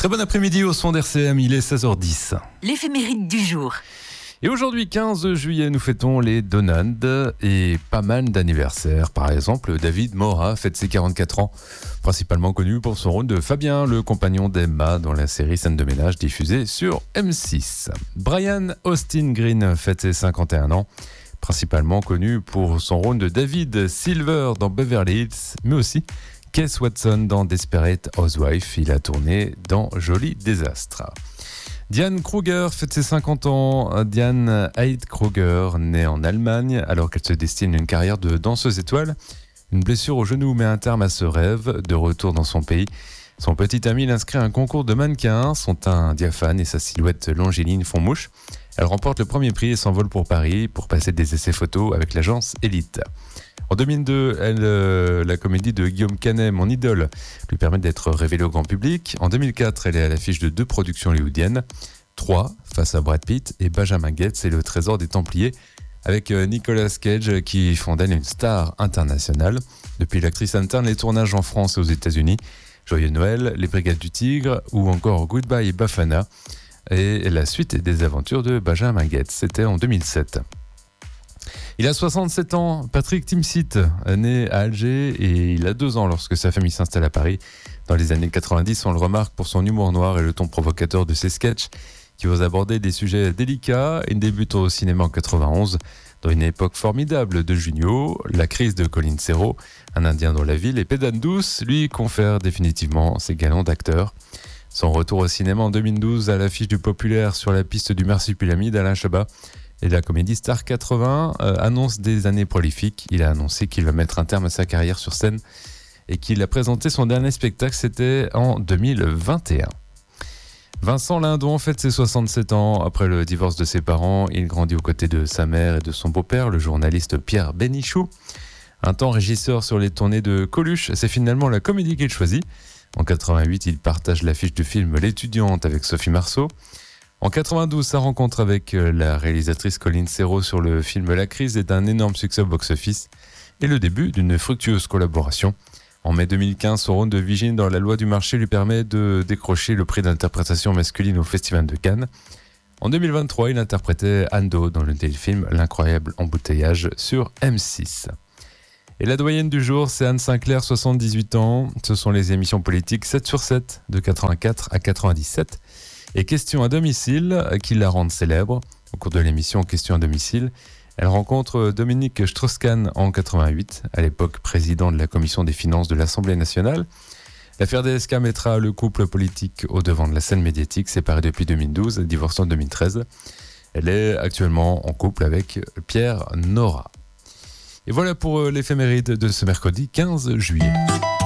Très bon après-midi au son d'RCM, il est 16h10. L'éphéméride du jour. Et aujourd'hui, 15 juillet, nous fêtons les Donald et pas mal d'anniversaires. Par exemple, David Morat fête ses 44 ans, principalement connu pour son rôle de Fabien, le compagnon d'Emma dans la série Scène de ménage diffusée sur M6. Brian Austin Green fête ses 51 ans, principalement connu pour son rôle de David Silver dans Beverly Hills, mais aussi Keith Watson dans Desperate Housewives. Il a tourné dans Joli Désastre. Diane Kruger fête ses 50 ans. Diane Heid Kruger, née en Allemagne alors qu'elle se destine à une carrière de danseuse étoile. Une blessure au genou met un terme à ce rêve. De retour dans son pays, son petit ami l'inscrit à un concours de mannequins. Son teint diaphane et sa silhouette longiligne font mouche. Elle remporte le premier prix et s'envole pour Paris pour passer des essais photos avec l'agence Elite. En 2002, la comédie de Guillaume Canet, Mon idole, lui permet d'être révélée au grand public. En 2004, elle est à l'affiche de 2 productions hollywoodiennes, 3 face à Brad Pitt et Benjamin Gates et Le Trésor des Templiers, avec Nicolas Cage qui font d'elle une star internationale. Depuis, l'actrice alterne les tournages en France et aux États-Unis, Joyeux Noël, Les Brigades du Tigre ou encore Goodbye Bafana, et la suite des aventures de Benjamin Gates. C'était en 2007. Il a 67 ans, Patrick Timsit, né à Alger et il a 2 ans lorsque sa famille s'installe à Paris. Dans les années 90, on le remarque pour son humour noir et le ton provocateur de ses sketchs qui osent aborder des sujets délicats. Il débute au cinéma en 91 dans une époque formidable de Junio, la crise de Colin Serrault, un Indien dans la ville, et Pédane Douce lui confère définitivement ses galons d'acteur. Son retour au cinéma en 2012 à l'affiche du populaire Sur la piste du Marsupilami d'Alain Chabat et la comédie Star 80 annonce des années prolifiques. Il a annoncé qu'il va mettre un terme à sa carrière sur scène et qu'il a présenté son dernier spectacle, c'était en 2021. Vincent Lindon fête ses 67 ans. Après le divorce de ses parents, il grandit aux côtés de sa mère et de son beau-père, le journaliste Pierre Bénichou. Un temps régisseur sur les tournées de Coluche, c'est finalement la comédie qu'il choisit. En 88, il partage l'affiche du film L'étudiante avec Sophie Marceau. En 92, sa rencontre avec la réalisatrice Colin Serrault sur le film La crise est un énorme succès au box-office et le début d'une fructueuse collaboration. En mai 2015, son rôle de Vigine dans La loi du marché lui permet de décrocher le prix d'interprétation masculine au Festival de Cannes. En 2023, il interprétait Ando dans le téléfilm L'incroyable embouteillage sur M6. Et la doyenne du jour, c'est Anne Sinclair, 78 ans. Ce sont les émissions politiques 7 sur 7 de 84 à 97. Et Question à domicile qui la rendent célèbre. Au cours de l'émission Question à domicile, elle rencontre Dominique Strauss-Kahn en 88, à l'époque président de la commission des finances de l'Assemblée nationale. L'affaire DSK mettra le couple politique au devant de la scène médiatique, séparé depuis 2012, divorcé en 2013. Elle est actuellement en couple avec Pierre Nora. Et voilà pour l'éphéméride de ce mercredi 15 juillet.